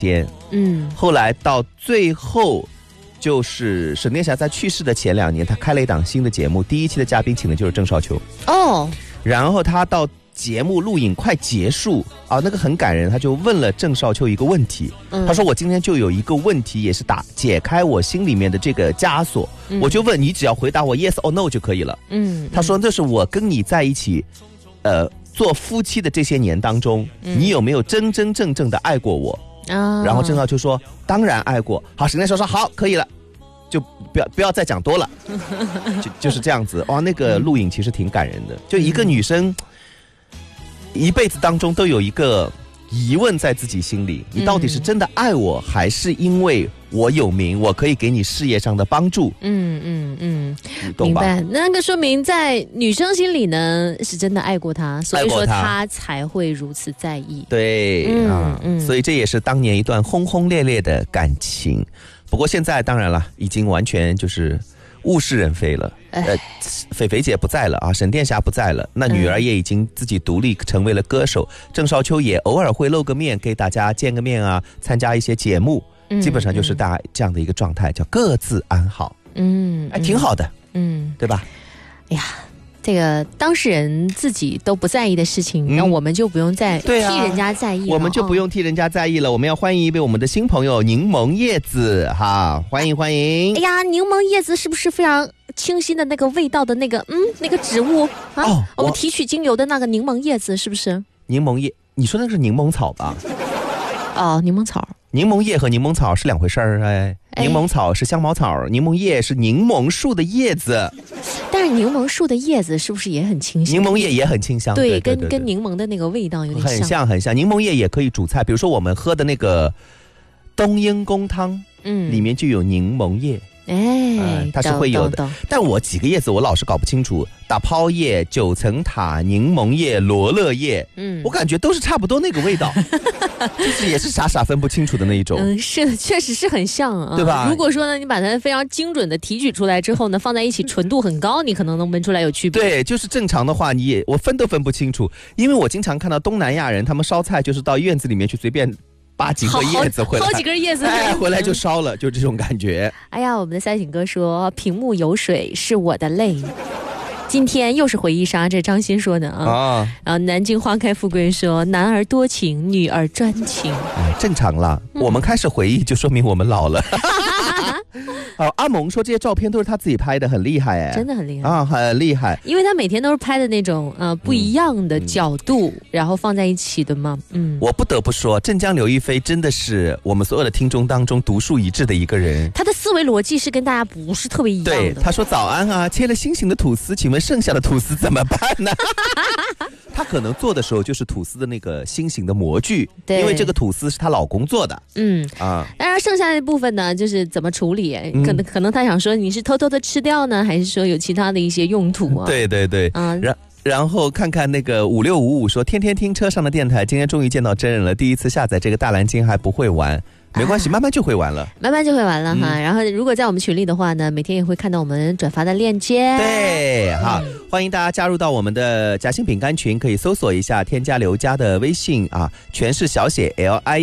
间。后来到最后就是沈殿霞在去世的前2年，他开了一档新的节目，第1期的嘉宾请的就是郑少秋。然后他到节目录影快结束啊，那个很感人，他就问了郑少秋一个问题，他说我今天就有一个问题，也是解开我心里面的这个枷锁，我就问你，只要回答我 yes or no 就可以了。他说这是我跟你在一起做夫妻的这些年当中，你有没有真真正正的爱过我？然后郑少秋说当然爱过。好，沈殿霞说好，可以了，就不要再讲多了。就是这样子。哇，那个录影其实挺感人的，就一个女生一辈子当中都有一个疑问在自己心里，你到底是真的爱我，还是因为我有名，我可以给你事业上的帮助？ 明白。那个说明在女生心里呢是真的爱过他，所以说他才会如此在意。 对所以这也是当年一段轰轰烈烈的感情。不过现在当然了，已经完全就是物是人非了。菲菲姐不在了啊，沈殿霞不在了，那女儿也已经自己独立成为了歌手，郑少秋也偶尔会露个面，给大家见个面啊，参加一些节目，基本上就是大家这样的一个状态，叫各自安好。挺好的，对吧？ 哎呀，这个当事人自己都不在意的事情，那我们就不用再替人家在意了， 我们就不用替人家在意了。我们要欢迎一位我们的新朋友柠檬叶子哈，欢迎欢迎。 哎呀，柠檬叶子是不是非常清新的那个味道的那个那个植物啊？我们提取精油的那个柠檬叶子是不是？ 柠檬叶，你说那是柠檬草吧？ 柠檬草。 柠檬叶和柠檬草是两回事儿柠檬草是香茅草，柠檬叶是柠檬树的叶子。 但是柠檬树的叶子是不是也很清香？ 柠檬叶也很清香， 对，跟柠檬的那个味道有点像， 很像。柠檬叶也可以煮菜，比如说我们喝的那个冬阴功汤，里面就有柠檬叶。它是会有的，但我几个叶子我老是搞不清楚，打抛叶、九层塔、柠檬叶、罗勒叶，我感觉都是差不多那个味道，就是也是傻分不清楚的那一种。 是的，确实是很像啊， 对吧？ 如果说呢，你把它非常精准的提取出来之后呢，放在一起纯度很高，你可能能闻出来有区别。 对，就是正常的话，我分都分不清楚，因为我经常看到东南亚人他们烧菜就是到院子里面去随便拔几个叶子回来， 好几根叶子， 回来就烧了，就这种感觉。 哎呀，我们的三井哥说屏幕有水是我的泪。今天又是回忆杀，这张鑫说的啊。然后南京花开富贵说男儿多情，女儿专情。 正常了，我们开始回忆就说明我们老了。阿蒙说这些照片都是他自己拍的，很厉害真的很厉害啊，很厉害。 因为他每天都是拍的那种不一样的角度，然后放在一起的嘛。 我不得不说，镇江刘亦菲真的是我们所有的听众当中独树一帜的一个人。 他的思维逻辑是跟大家不是特别一样的。 对，他说早安啊，切了心形的吐司，请问剩下的吐司怎么办呢？他可能做的时候就是吐司的那个心形的模具，因为这个吐司是她老公做的。 当然剩下的部分呢，就是怎么处理，可能他想说你是偷偷的吃掉呢，还是说有其他的一些用途啊？ 对，然后看看那个5655说天天听车上的电台，今天终于见到真人了，第一次下载这个大蓝鲸还不会玩。没关系，慢慢就会完了， 哈。然后如果在我们群里的话呢，每天也会看到我们转发的链接。 对，好，欢迎大家加入到我们的夹心饼干群，可以搜索一下，添加刘家的微信啊，全是小写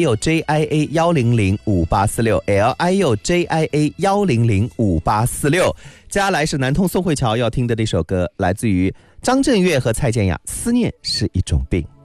LIUJIA1005846，LIUJIA1005846。接下来是南通宋慧乔要听的那首歌，来自于张震岳和蔡健雅，思念是一种病。